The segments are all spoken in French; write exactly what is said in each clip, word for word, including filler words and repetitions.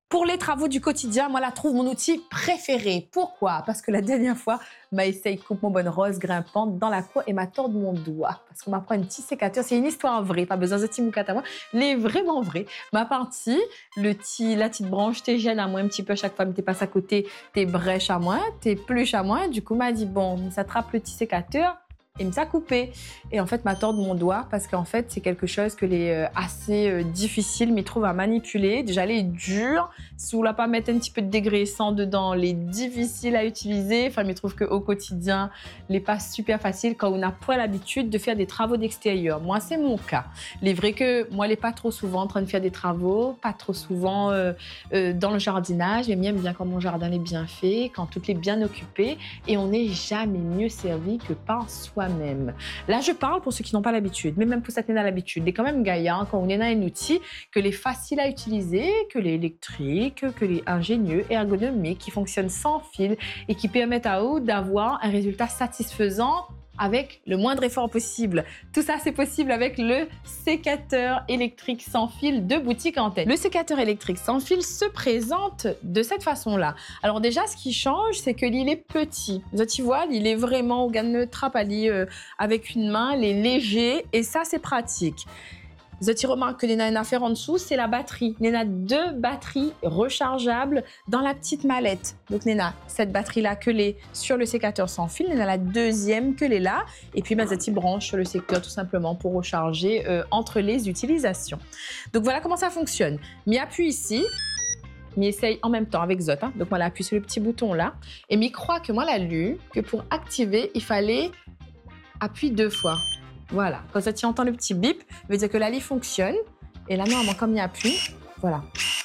Pour les travaux du quotidien, moi, la trouve mon outil préféré. Pourquoi? Parce que la dernière fois, m'a essayé coupe mon bonne rose grimpante dans la cour et m'a tordu mon doigt. Parce qu'on m'apprend un petit sécateur. C'est une histoire vraie, pas besoin de petit moukat à moi. Les vraiment vrai. Ma partie, le petit, la petite branche, t'es gêne à moi un petit peu à chaque fois, mais t'es passé à côté, t'es brèche à moi, t'es pluche à moi. Du coup, m'a dit, bon, ça attrape le petit sécateur. Et me ça coupé. Et en fait, m'a tordre mon doigt parce qu'en fait, c'est quelque chose que les euh, assez euh, difficile, mais trouve à manipuler. Déjà, elle est dure. Si vous ne la pas mettre un petit peu de dégraissant dedans, les difficiles à utiliser. Enfin, je trouve qu'au quotidien, les pas super faciles quand on n'a pas l'habitude de faire des travaux d'extérieur. Moi, c'est mon cas. Il est vrai que moi, elle n'est pas trop souvent en train de faire des travaux, pas trop souvent euh, euh, dans le jardinage. J'aime bien quand mon jardin est bien fait, quand tout est bien occupé. Et on n'est jamais mieux servi que par soi. Même. Là, je parle pour ceux qui n'ont pas l'habitude, mais même pour ceux qui n'ont l'habitude. Il est quand même gaillant quand on est dans un outil que les facile à utiliser, que les électriques, que les ingénieux, ergonomiques, qui fonctionnent sans fil et qui permettent à eux d'avoir un résultat satisfaisant avec le moindre effort possible. Tout ça, c'est possible avec le sécateur électrique sans fil de Boutique Antenne. Le sécateur électrique sans fil se présente de cette façon-là. Alors déjà, ce qui change, c'est que l'île est petit. Vous voyez, il est vraiment au gain de trappe à l'île euh, avec une main, il est léger et ça, c'est pratique. Vous avez remarqué que Néna a une affaire en dessous, c'est la batterie. Néna a deux batteries rechargeables dans la petite mallette. Donc Néna, cette batterie-là que l'est sur le sécateur sans fil, Néna la deuxième que l'est là. Et puis Mazati branche sur le sécateur tout simplement pour recharger euh, entre les utilisations. Donc voilà comment ça fonctionne. M'y appuie ici. M'y essaye en même temps avec Zot. Hein. Donc moi, appuie sur le petit bouton là. Et m'y croit que moi, l'a lu, que pour activer, il fallait appuyer deux fois. Voilà, quand ça tu entends le petit bip, ça veut dire que la lie fonctionne. Et là, normalement, comme il y appuie, voilà.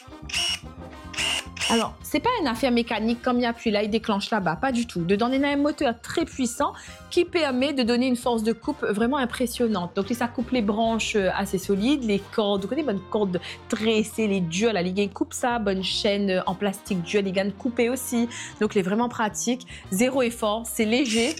Alors, c'est pas une affaire mécanique comme il appuie là, il déclenche là-bas, pas du tout. Dedans, il y a un moteur très puissant qui permet de donner une force de coupe vraiment impressionnante. Donc, ça coupe les branches assez solides, les cordes, vous connaissez, bonnes cordes tressées, les duels, la ligue coupe ça, bonne chaîne en plastique duel, les gaines coupées aussi. Donc, il est vraiment pratique, zéro effort, c'est léger.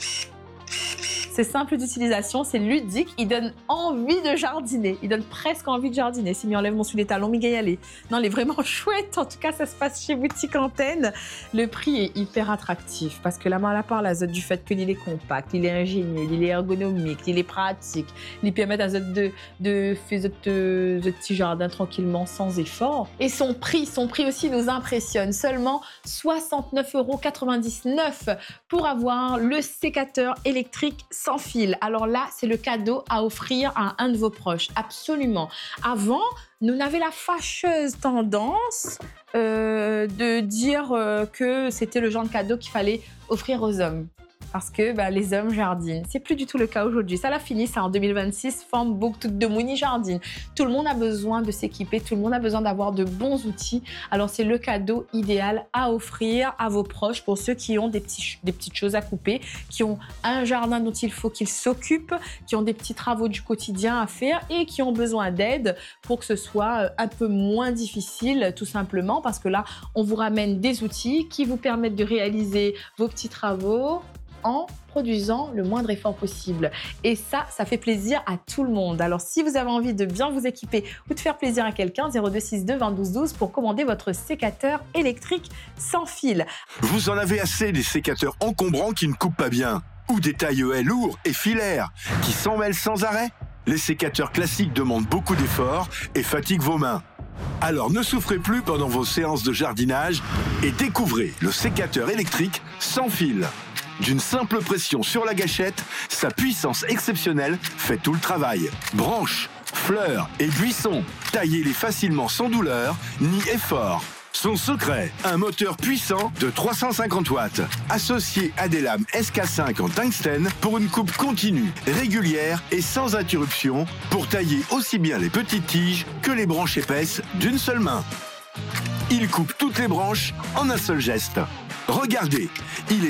C'est simple d'utilisation, c'est ludique, il donne envie de jardiner. Il donne presque envie de jardiner. Si m'y enlève mon sous les talons, m'y gagne aller. Non, il est vraiment chouette. En tout cas, ça se passe chez Boutique Antenne. Le prix est hyper attractif parce que là, à la part, la zone du fait que l'île est compact, il est ingénieux, il est ergonomique, il est pratique, il permet à zone de, de faire ce petit jardin tranquillement sans effort. Et son prix, son prix aussi nous impressionne. Seulement soixante-neuf euros quatre-vingt-dix-neuf pour avoir le sécateur électrique sans fil. Alors là, c'est le cadeau à offrir à un de vos proches. Absolument. Avant, nous on avait la fâcheuse tendance euh, de dire euh, que c'était le genre de cadeau qu'il fallait offrir aux hommes. Parce que bah, les hommes jardinent. C'est plus du tout le cas aujourd'hui. Ça l'a fini, ça en deux mille vingt-six, femme beaucoup toute de mouni jardine. Tout le monde a besoin de s'équiper, tout le monde a besoin d'avoir de bons outils. Alors c'est le cadeau idéal à offrir à vos proches pour ceux qui ont des, petits, des petites choses à couper, qui ont un jardin dont il faut qu'ils s'occupent, qui ont des petits travaux du quotidien à faire et qui ont besoin d'aide pour que ce soit un peu moins difficile, tout simplement, parce que là, on vous ramène des outils qui vous permettent de réaliser vos petits travaux en produisant le moindre effort possible. Et ça, ça fait plaisir à tout le monde. Alors, si vous avez envie de bien vous équiper ou de faire plaisir à quelqu'un, zéro deux six deux vingt douze douze pour commander votre sécateur électrique sans fil. Vous en avez assez des sécateurs encombrants qui ne coupent pas bien ou des taille-haie lourds et filaires qui s'emmêlent sans arrêt? Les sécateurs classiques demandent beaucoup d'efforts et fatiguent vos mains. Alors ne souffrez plus pendant vos séances de jardinage et découvrez le sécateur électrique sans fil. D'une simple pression sur la gâchette, sa puissance exceptionnelle fait tout le travail. Branches, fleurs et buissons, taillez-les facilement sans douleur ni effort. Son secret, un moteur puissant de trois cent cinquante watts, associé à des lames S K cinq en tungstène pour une coupe continue, régulière et sans interruption pour tailler aussi bien les petites tiges que les branches épaisses d'une seule main. Il coupe toutes les branches en un seul geste. Regardez, il est